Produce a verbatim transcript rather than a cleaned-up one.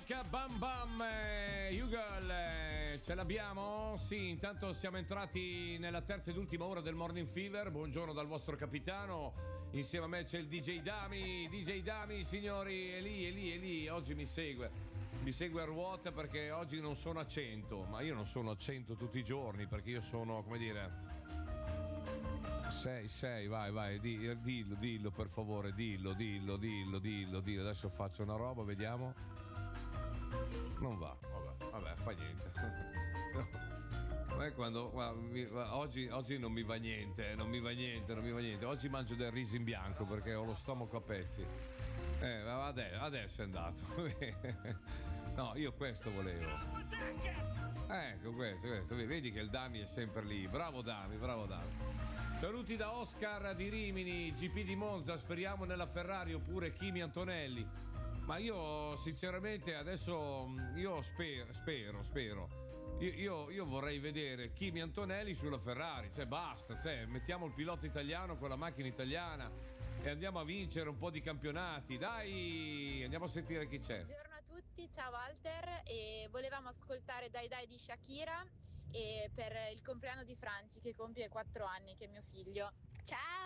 Chicca Bam Bam, eh, You Girl, eh, ce l'abbiamo? Sì, intanto siamo entrati nella terza ed ultima ora del Morning Fever. Buongiorno dal vostro capitano. Insieme a me c'è il D J Dami. D J Dami, signori, è lì, è lì, è lì. Oggi mi segue. Mi segue a ruota perché oggi non sono a cento. Ma io non sono a cento tutti i giorni perché io sono, come dire... sei, sei, vai, vai, dillo, dillo, dillo per favore, dillo, dillo, dillo, dillo, dillo. Adesso faccio una roba, vediamo. Non va, vabbè, vabbè, fa niente. No. Quando, guarda, mi, oggi, oggi non mi va niente, non mi va niente, non mi va niente. Oggi mangio del riso in bianco perché ho lo stomaco a pezzi. Eh, adesso, adesso è andato. No, io questo volevo. Ecco, questo, questo. Vedi che il Dami è sempre lì. Bravo Dami, bravo Dami. Saluti da Oscar di Rimini, G P di Monza, speriamo nella Ferrari oppure Kimi Antonelli. Ma io sinceramente adesso io spero, spero, spero. Io, io, io vorrei vedere Kimi Antonelli sulla Ferrari, cioè basta, cioè mettiamo il pilota italiano con la macchina italiana e andiamo a vincere un po' di campionati. Dai, andiamo a sentire chi c'è. Buongiorno a tutti, ciao Walter, e volevamo ascoltare Dai Dai di Shakira e per il compleanno di Franci che compie quattro anni, che è mio figlio. Ciao!